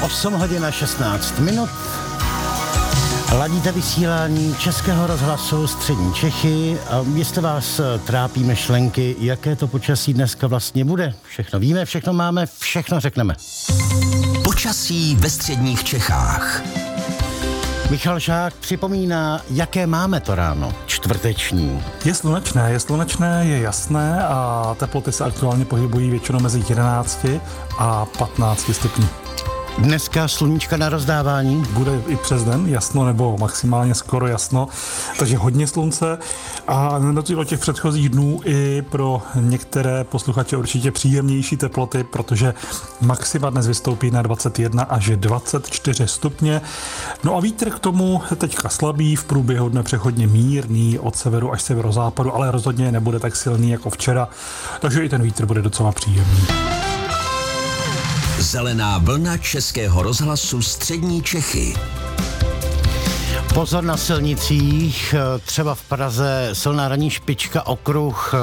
8 hodin a 16 minut. Ladíte vysílání Českého rozhlasu Střední Čechy a jestli vás trápí myšlenky, jaké to počasí dneska vlastně bude. Všechno víme, všechno máme, všechno řekneme. Počasí ve středních Čechách. Michal Žák připomíná, jaké máme to ráno, čtvrteční. Je slunečné, je jasné a teploty se aktuálně pohybují většinou mezi 11 a 15 stupňů. Dneska sluníčka na rozdávání. Bude i přes den jasno nebo maximálně skoro jasno, takže hodně slunce a na rozdíl od těch předchozích dnů i pro některé posluchače určitě příjemnější teploty, protože maxima dnes vystoupí na 21 až 24 stupně. No a vítr k tomu teďka slabý, v průběhu dne přechodně mírný od severu až severozápadu, ale rozhodně nebude tak silný jako včera, takže i ten vítr bude docela příjemný. Zelená vlna Českého rozhlasu Střední Čechy. Pozor na silnicích, třeba v Praze silná ranní špička, okruh